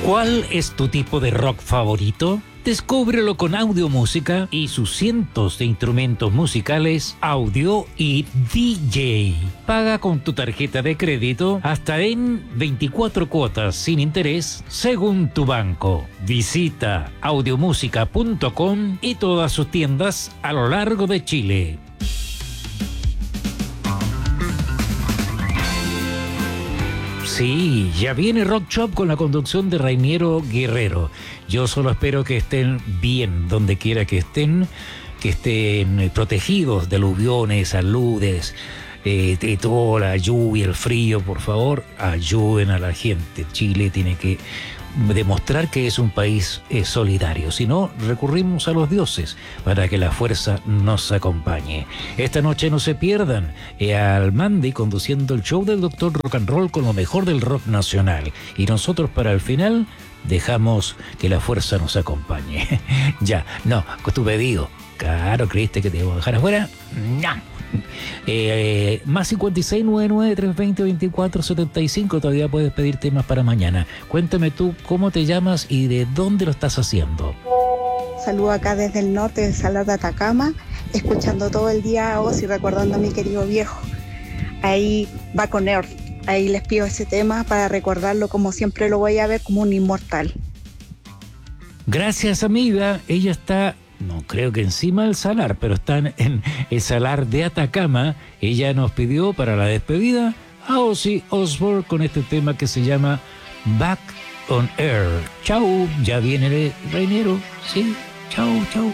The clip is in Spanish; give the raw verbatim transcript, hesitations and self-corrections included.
¿Cuál es tu tipo de rock favorito? Descúbrelo con Audiomúsica y sus cientos de instrumentos musicales, audio y D J. Paga con tu tarjeta de crédito hasta en veinticuatro cuotas sin interés según tu banco. Visita audiomúsica punto com y todas sus tiendas a lo largo de Chile. Sí, ya viene Rock Shop con la conducción de Rainiero Guerrero. Yo solo espero que estén bien donde quiera que estén, que estén protegidos de aluviones, aludes, eh, de toda la lluvia, el frío. Por favor, ayuden a la gente. Chile tiene que demostrar que es un país eh, solidario. Si no, recurrimos a los dioses para que la fuerza nos acompañe. Esta noche no se pierdan eh, al Mandy conduciendo el show del Doctor Rock and Roll con lo mejor del rock nacional. Y nosotros para el final dejamos que la fuerza nos acompañe. Ya, no, con tu pedido. Claro, ¿creíste que te iba a dejar afuera? No. Eh, más cincuenta y seis, noventa y nueve, trescientos veinte, veinticuatro, setenta y cinco. Todavía puedes pedir temas para mañana. Cuéntame tú cómo te llamas y de dónde lo estás haciendo. Saludo acá desde el norte del Salar de Atacama, escuchando todo el día a vos y recordando a mi querido viejo. Ahí va con Earth. Ahí les pido ese tema para recordarlo como siempre lo voy a ver, como un inmortal. Gracias, amiga. Ella está, no creo que encima del salar, pero están en el Salar de Atacama. Ella nos pidió para la despedida a Ozzy Osbourne con este tema que se llama Back on Air. Chau, ya viene el Rainiero. Sí, chau, chau.